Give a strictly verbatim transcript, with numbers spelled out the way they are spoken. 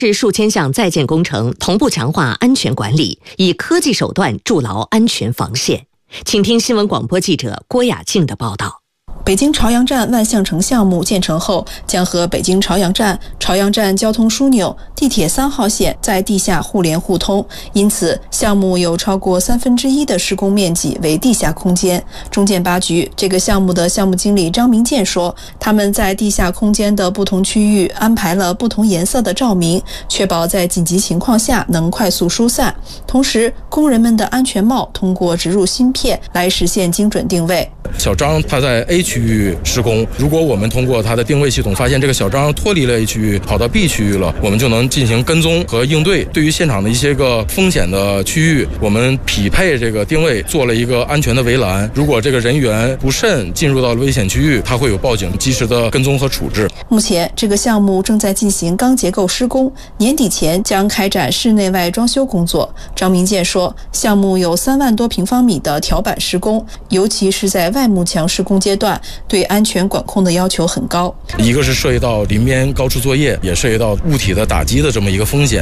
是数千项在建工程同步强化安全管理，以科技手段筑牢安全防线。请听新闻广播记者郭雅静的报道。 北京朝阳站万象城项目建成后，将和北京朝阳站、朝阳站交通枢纽、地铁三号线在地下互联互通，因此项目有超过三分之一的施工面积为地下空间。中建八局这个项目的项目经理张明建说，他们在地下空间的不同区域安排了不同颜色的照明，确保在紧急情况下能快速疏散。同时，工人们的安全帽通过植入芯片来实现精准定位。 小张他在 A 区域施工，如果我们通过他的定位系统发现这个小张脱离了 A 区域跑到 B 区域了，我们就能进行跟踪和应对。对于现场的一些个风险的区域，我们匹配这个定位做了一个安全的围栏，如果这个人员不慎进入到危险区域，他会有报警及时的跟踪和处置。 目前这个项目正在进行钢结构施工，年底前将开展室内外装修工作。张明建说，项目有三万多平方米的条板施工，尤其是在外幕墙施工阶段，对安全管控的要求很高。 一个是涉及到临边高处作业，也涉及到物体的打击的这么一个风险。